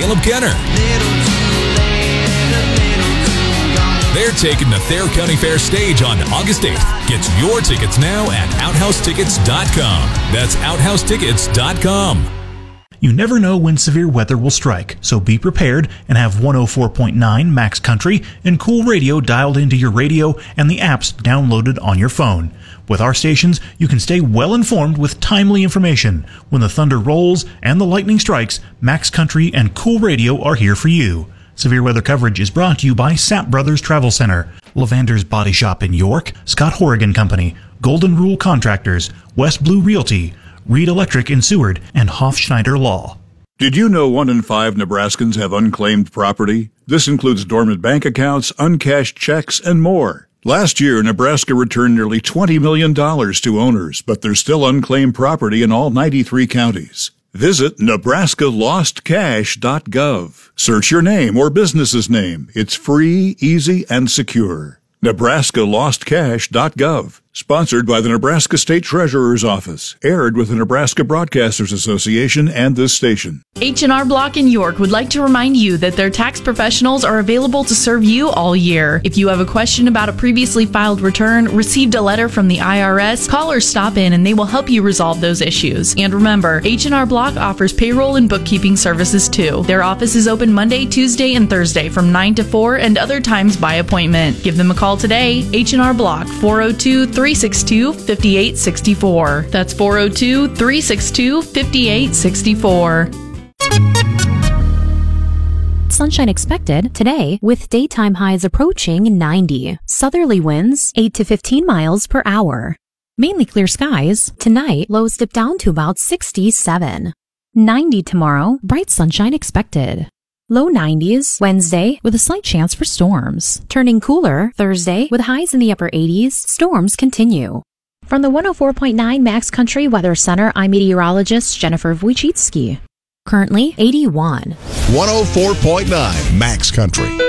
Caleb Kenner. They're taking the Thayer County Fair stage on August 8th. Get your tickets now at OutHouseTickets.com. That's OutHouseTickets.com. You never know when severe weather will strike, so be prepared and have 104.9 Max Country and Cool Radio dialed into your radio and the apps downloaded on your phone. With our stations, you can stay well informed with timely information. When the thunder rolls and the lightning strikes, Max Country and Cool Radio are here for you. Severe weather coverage is brought to you by Sapp Brothers Travel Center, Lavander's Body Shop in York, Scott Horrigan Company, Golden Rule Contractors, West Blue Realty, Reed Electric in Seward, and Hofschneider Law. Did you know 1 in 5 Nebraskans have unclaimed property? This includes dormant bank accounts, uncashed checks, and more. Last year, Nebraska returned nearly $20 million to owners, but there's still unclaimed property in all 93 counties. Visit NebraskaLostCash.gov. Search your name or business's name. It's free, easy, and secure. NebraskaLostCash.gov. Sponsored by the Nebraska State Treasurer's Office. Aired with the Nebraska Broadcasters Association and this station. H&R Block in York would like to remind you that their tax professionals are available to serve you all year. If you have a question about a previously filed return, received a letter from the IRS, call or stop in and they will help you resolve those issues. And remember, H&R Block offers payroll and bookkeeping services too. Their office is open Monday, Tuesday, and Thursday from 9 to 4 and other times by appointment. Give them a call today. H&R Block, 402-362-5864. That's 402-362-5864. Sunshine expected today with daytime highs approaching 90. Southerly winds 8 to 15 miles per hour. Mainly clear skies. Tonight, lows dip down to about 67. 90 tomorrow, bright sunshine expected. Low 90s Wednesday with a slight chance for storms. Turning cooler Thursday with highs in the upper 80s. Storms continue. From the 104.9 Max Country Weather Center, I'm meteorologist Jennifer Wojcicki. Currently 81. 104.9 Max Country.